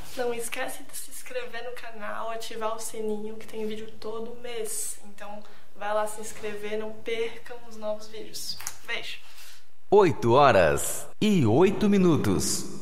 Não esquece de se inscrever no canal, ativar o sininho que tem vídeo todo mês. Então vai lá se inscrever, não percam os novos vídeos. Beijo! 8 horas e 8 minutos.